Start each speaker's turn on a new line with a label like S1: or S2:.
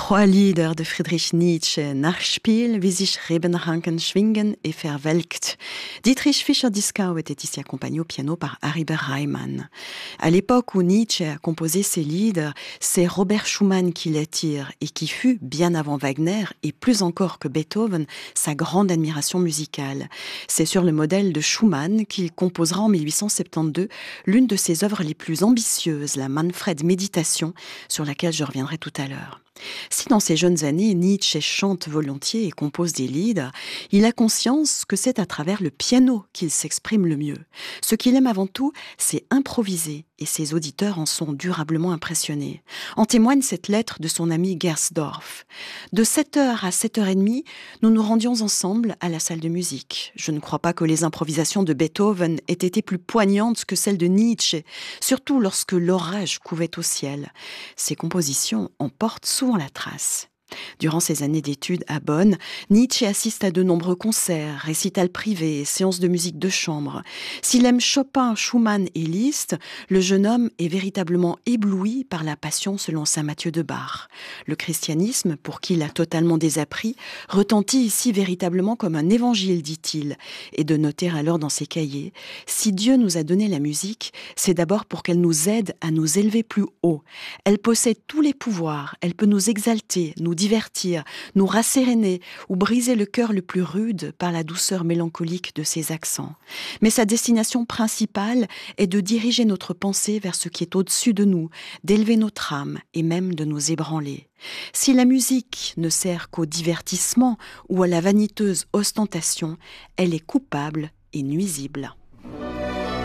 S1: Trois Lieder de Friedrich Nietzsche, Nachspiel, wie sich Rebenranken schwingen et verwelkt. Dietrich Fischer-Dieskau était ici accompagné au piano par Aribert Reimann. À l'époque où Nietzsche a composé ses Lieder, c'est Robert Schumann qui l'attire et qui fut, bien avant Wagner et plus encore que Beethoven, sa grande admiration musicale. C'est sur le modèle de Schumann qu'il composera en 1872 l'une de ses œuvres les plus ambitieuses, la Manfred Méditation, sur laquelle je reviendrai tout à l'heure. Si dans ses jeunes années, Nietzsche chante volontiers et compose des lieds, il a conscience que c'est à travers le piano qu'il s'exprime le mieux. Ce qu'il aime avant tout, c'est improviser, et ses auditeurs en sont durablement impressionnés. En témoigne cette lettre de son ami Gersdorff. De 7h à 7h30, nous nous rendions ensemble à la salle de musique. Je ne crois pas que les improvisations de Beethoven aient été plus poignantes que celles de Nietzsche, surtout lorsque l'orage couvait au ciel. Ses compositions en portent souvent la trace. Durant ses années d'études à Bonn, Nietzsche assiste à de nombreux concerts, récitals privés, séances de musique de chambre. S'il aime Chopin, Schumann et Liszt, le jeune homme est véritablement ébloui par la passion selon saint Matthieu de Bach. Le christianisme, pour qui il a totalement désappris, retentit ici véritablement comme un évangile, dit-il, et de noter alors dans ses cahiers « Si Dieu nous a donné la musique, c'est d'abord pour qu'elle nous aide à nous élever plus haut. Elle possède tous les pouvoirs, elle peut nous exalter, nous divertir, nous rasséréner ou briser le cœur le plus rude par la douceur mélancolique de ses accents. Mais sa destination principale est de diriger notre pensée vers ce qui est au-dessus de nous, d'élever notre âme et même de nous ébranler. Si la musique ne sert qu'au divertissement ou à la vaniteuse ostentation, elle est coupable et nuisible.